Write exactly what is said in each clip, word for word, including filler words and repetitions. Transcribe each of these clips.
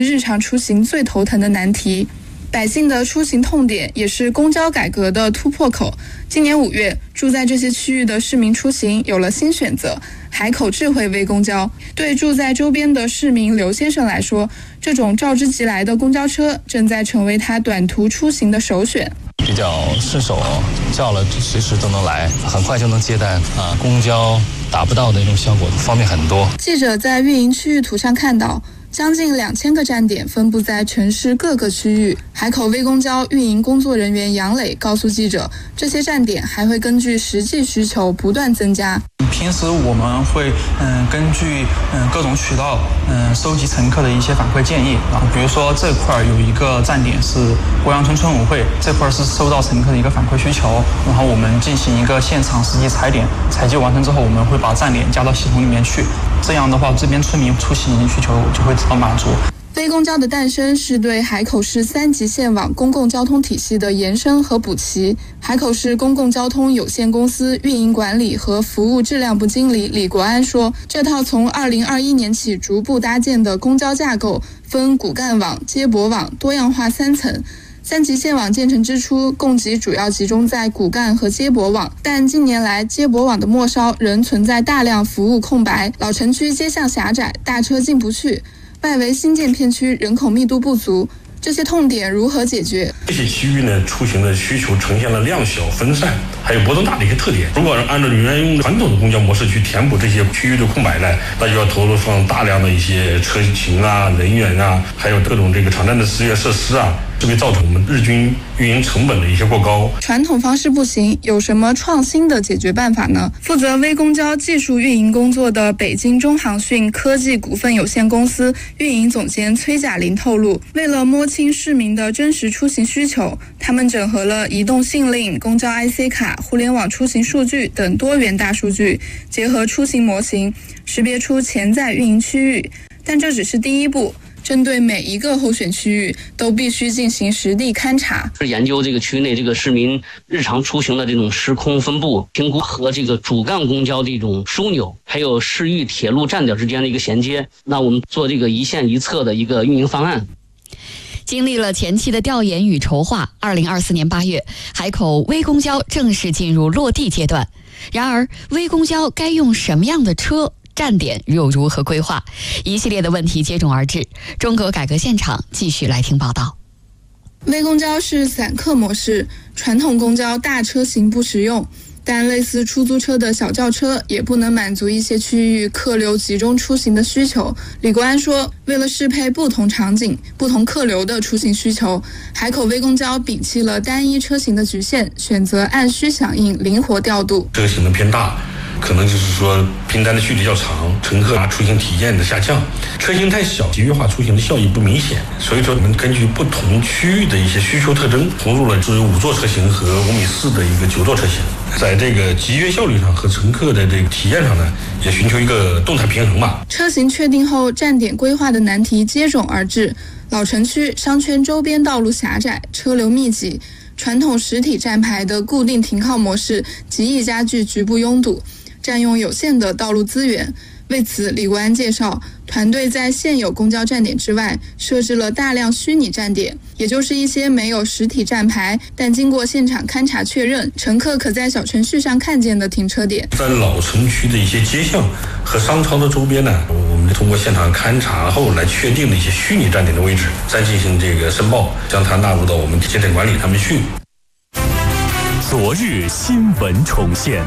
日常出行最头疼的难题。百姓的出行痛点也是公交改革的突破口。今年五月，住在这些区域的市民出行有了新选择——海口智慧微公交。对住在周边的市民刘先生来说，这种召之即来的公交车正在成为他短途出行的首选。 比较顺手，叫了随时都能来，很快就能接单啊！公交达不到的那种效果，方便很多。 记者在运营区域图上看到，将近两千个站点分布在城市各个区域。海口微公交运营工作人员杨磊告诉记者，这些站点还会根据实际需求不断增加。 平时我们会嗯根据嗯各种渠道嗯收集乘客的一些反馈建议，然后比如说这块有一个站点是国阳村村委会，这块是收到乘客的一个反馈需求，然后我们进行一个现场实际踩点，采集完成之后，我们会把站点加到系统里面去，这样的话这边村民出行需求就会得到满足。 微公交的诞生是对海口市三级线网公共交通体系的延伸和补齐。海口市公共交通有限公司运营管理和服务质量部经理李国安说，这套从二零二一年起逐步搭建的公交架构分骨干网、接驳网、多样化三层。三级线网建成之初，供给主要集中在骨干和接驳网，但近年来接驳网的末梢仍存在大量服务空白，老城区街巷狭窄，大车进不去，外围新建片区人口密度不足，这些痛点如何解决？ 这些区域呢，出行的需求呈现了量小分散还有波动大的一些特点。如果按照原用传统的公交模式去填补这些区域的空白呢，那就要投入上大量的一些车型啊、人员啊，还有各种这个场站的资源设施啊，这会造成我们日均运营成本的一些过高。 传统方式不行，有什么创新的解决办法呢？负责微公交技术运营工作的北京中航讯科技股份有限公司运营总监崔甲林透露，为了摸清市民的真实出行需求，他们整合了移动信令、公交 I C 卡、互联网出行数据等多元大数据，结合出行模型，识别出潜在运营区域。但这只是第一步，针对每一个候选区域都必须进行实地勘察， 是研究这个区内这个市民日常出行的这种时空分布，评估和这个主干公交的一种枢纽，还有市域铁路站点之间的一个衔接。那我们做这个一线一策的一个运营方案。 经历了前期的调研与筹划，二零二四年八月，海口微公交正式进入落地阶段。然而，微公交该用什么样的车？站点又如何规划？一系列的问题接踵而至。中国改革现场继续来听报道。 微公交是散客模式，传统公交大车型不实用，但类似出租车的小轿车也不能满足一些区域客流集中出行的需求。李国安说，为了适配不同场景、不同客流的出行需求，海口微公交摒弃了单一车型的局限，选择按需响应，灵活调度。 车型的偏大，可能就是说拼单的距离较长，乘客出行体验的下降；车型太小，集约化出行的效益不明显。所以说，我们根据不同区域的一些需求特征，投入了只有五座车型和五米四的一个九座车型。在这个集约效率上和乘客的这个体验上呢，也寻求一个动态平衡吧。 车型确定后，站点规划的难题接踵而至。老城区商圈周边道路狭窄，车流密集，传统实体站牌的固定停靠模式极易加剧局部拥堵，占用有限的道路资源。为此，李国安介绍，团队在现有公交站点之外设置了大量虚拟站点，也就是一些没有实体站牌，但经过现场勘查确认，乘客可在小程序上看见的停车点。 在老城区的一些街巷和商超的周边呢，我们通过现场勘查后来确定的一些虚拟站点的位置，再进行这个申报，将它纳入到我们节点管理他们去。 昨日新闻重现。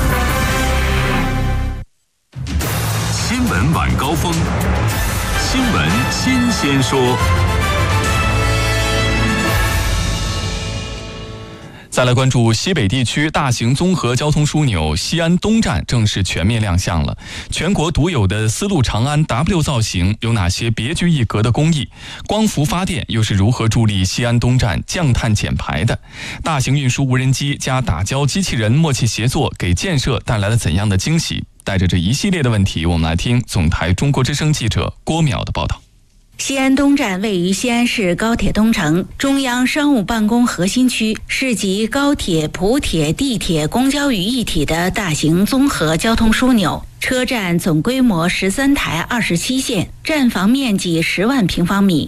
新闻晚高峰，新闻新鲜说。 再来关注西北地区大型综合交通枢纽西安东站正式全面亮相了。全国独有的丝路长安 W 造型有哪些别具一格的工艺？光伏发电又是如何助力西安东站降碳减排的？大型运输无人机加打胶机器人默契协作，给建设带来了怎样的惊喜？带着这一系列的问题，我们来听总台中国之声记者郭淼的报道。 西安东站位于西安市高铁东城中央商务办公核心区，是集高铁、普铁、地铁、公交于一体的大型综合交通枢纽。车站总规模十三台二十七线，站房面积十万平方米，